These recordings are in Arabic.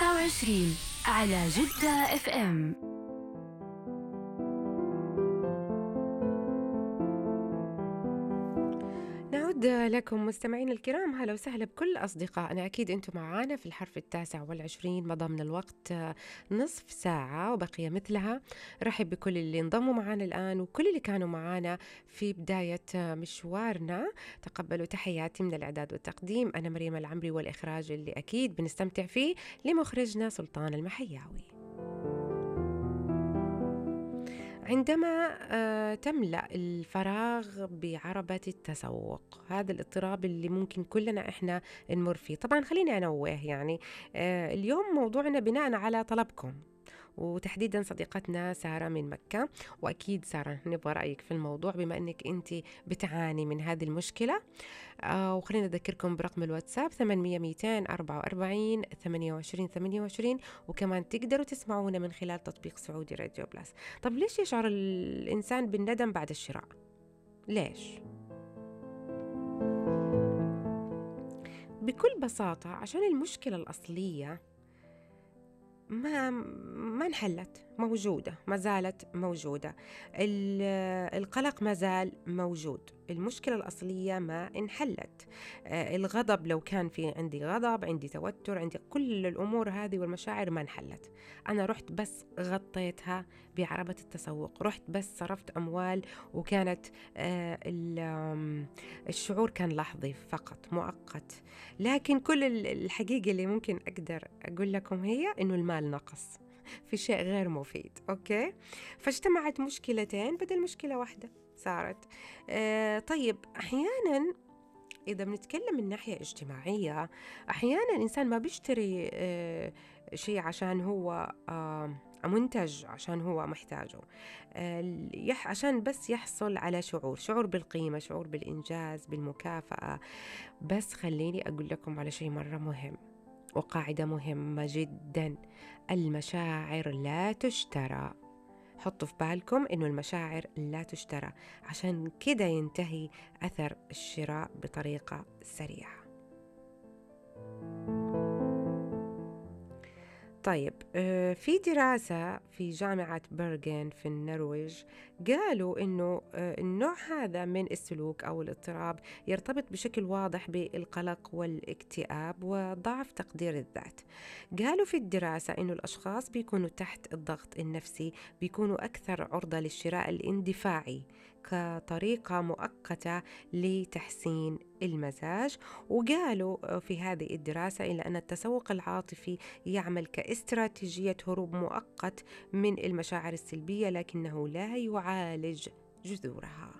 25 على جدة اف ام. نعود لكم مستمعين الكرام، هلا وسهلا بكل أصدقائنا. أكيد أنتم معانا في الحرف 29 مضى من الوقت نصف ساعة وبقي مثلها. رحب بكل اللي انضموا معانا الآن وكل اللي كانوا معانا في بداية مشوارنا. تقبلوا تحياتي من الإعداد والتقديم، أنا مريم العمري، والإخراج اللي أكيد بنستمتع فيه لمخرجنا سلطان المحياوي. عندما تملأ الفراغ بعربة التسوق، هذا الاضطراب اللي ممكن كلنا إحنا نمر فيه. طبعا خليني أنوه، يعني اليوم موضوعنا بناء على طلبكم، وتحديدا صديقتنا سارة من مكة. وأكيد سارة نبغى رأيك في الموضوع بما أنك أنت بتعاني من هذه المشكلة. وخلينا نذكركم برقم الواتساب 800 244 28 28، وكمان تقدروا تسمعونا من خلال تطبيق سعودي راديو بلاس. طب ليش يشعر الإنسان بالندم بعد الشراء؟ ليش؟ بكل بساطة عشان المشكلة الأصلية ما انحلت، موجودة، ما زالت موجودة. القلق ما زال موجود، المشكلة الأصلية ما انحلت. الغضب، لو كان في عندي غضب، عندي توتر، عندي كل الأمور هذه والمشاعر ما انحلت. أنا رحت بس غطيتها بعربة التسوق، رحت بس صرفت أموال، وكانت الشعور كان لحظي فقط، مؤقت. لكن كل الحقيقة اللي ممكن أقدر أقول لكم هي إنه المال نقص في شيء غير مفيد. أوكي، فاجتمعت مشكلتين بدل مشكلة واحدة صارت. طيب أحيانا إذا بنتكلم من ناحية اجتماعية، أحيانا الإنسان ما بيشتري شيء عشان هو منتج عشان هو محتاجه، عشان بس يحصل على شعور بالقيمة، شعور بالإنجاز، بالمكافأة. بس خليني أقول لكم على شيء مرة مهم وقاعدة مهمة جدا: المشاعر لا تشترى. حطوا في بالكم إنه المشاعر لا تشترى، عشان كده ينتهي أثر الشراء بطريقة سريعة. طيب، في دراسة في جامعة بيرغن في النرويج قالوا إنه النوع هذا من السلوك أو الاضطراب يرتبط بشكل واضح بالقلق والاكتئاب وضعف تقدير الذات. قالوا في الدراسة إنه الأشخاص بيكونوا تحت الضغط النفسي بيكونوا أكثر عرضة للشراء الاندفاعي كطريقة مؤقتة لتحسين المزاج. وقالوا في هذه الدراسة إلا أن التسوق العاطفي يعمل كاستراتيجية هروب مؤقت من المشاعر السلبية، لكنه لا يعالج جذورها.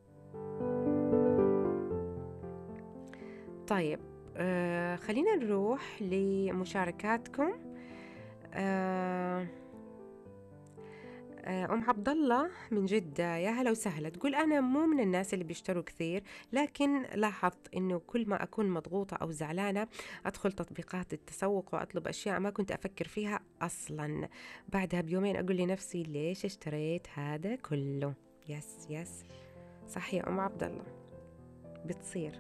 طيب، خلينا نروح لمشاركاتكم. أم عبد الله من جدة، يا هلا وسهلا، تقول أنا مو من الناس اللي بيشتروا كثير، لكن لاحظت إنه كل ما أكون مضغوطة أو زعلانة أدخل تطبيقات التسوق وأطلب أشياء ما كنت أفكر فيها أصلا. بعدها بيومين أقول لنفسي ليش اشتريت هذا كله. يس صح يا أم عبد الله، بتصير.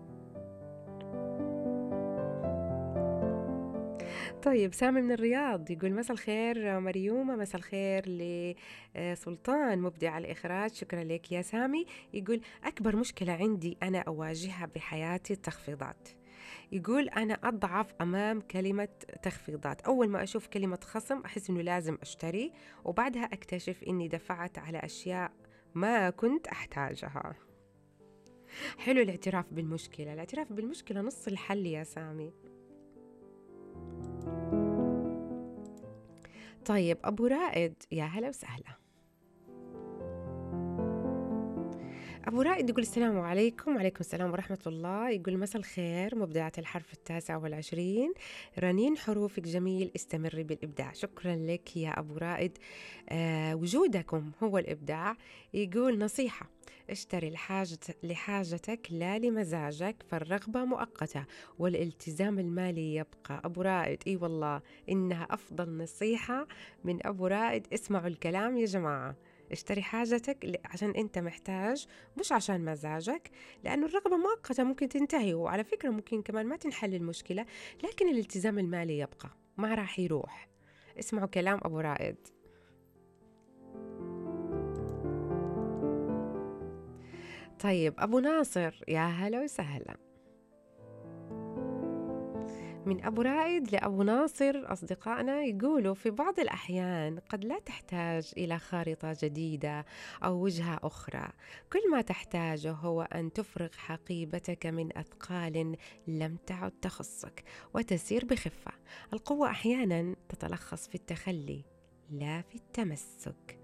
طيب، سامي من الرياض يقول مساء الخير مريومة، مساء الخير لسلطان مبدع الإخراج، شكرا لك يا سامي. يقول أكبر مشكلة عندي أنا أواجهها بحياتي التخفيضات. يقول أنا أضعف أمام كلمة تخفيضات، أول ما أشوف كلمة خصم أحس أنه لازم أشتري، وبعدها أكتشف أني دفعت على أشياء ما كنت أحتاجها. حلو الاعتراف بالمشكلة، الاعتراف بالمشكلة نص الحل يا سامي. طيب، أبو رائد، يا هلا وسهلا. أبو رائد يقول السلام عليكم. وعليكم السلام ورحمة الله. يقول مساء الخير مبدعة الحرف 29، رنين حروفك جميل، استمري بالإبداع. شكرا لك يا أبو رائد، وجودكم هو الإبداع. يقول نصيحة: اشتري لحاجتك لا لمزاجك، فالرغبة مؤقتة والالتزام المالي يبقى. أبو رائد، إي والله إنها أفضل نصيحة من أبو رائد. اسمعوا الكلام يا جماعة، اشتري حاجتك عشان انت محتاج، مش عشان مزاجك، لأنه الرغبة مؤقتة ممكن تنتهي، وعلى فكرة ممكن كمان ما تنحل المشكلة، لكن الالتزام المالي يبقى. ما راح يروح. اسمعوا كلام أبو رائد. طيب أبو ناصر، يا هلا وسهلا. من أبو رائد لأبو ناصر أصدقائنا يقولوا في بعض الأحيان قد لا تحتاج إلى خارطة جديدة أو وجهة أخرى، كل ما تحتاجه هو أن تفرغ حقيبتك من أثقال لم تعد تخصك وتسير بخفة. القوة أحيانا تتلخص في التخلي لا في التمسك.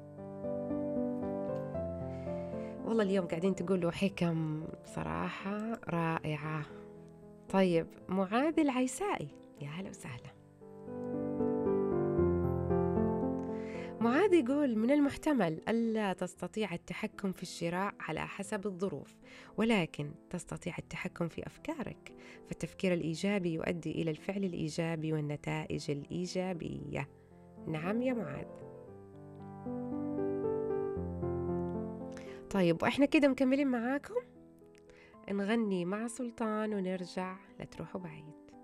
والله اليوم قاعدين تقولوا حكم صراحة رائعة. طيب معاذ العيسائي، يا هلا وسهلا. معاذ يقول من المحتمل ألا تستطيع التحكم في الشراء على حسب الظروف، ولكن تستطيع التحكم في أفكارك، فالتفكير الإيجابي يؤدي إلى الفعل الإيجابي والنتائج الإيجابية. نعم يا معاذ. طيب وإحنا كده مكملين معاكم، نغني مع سلطان ونرجع، لا تروحوا بعيد.